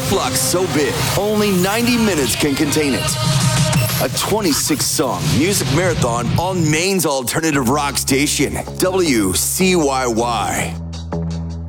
rock block so big, only 90 minutes can contain it. A 26-song music marathon on Maine's alternative rock station, WCYY.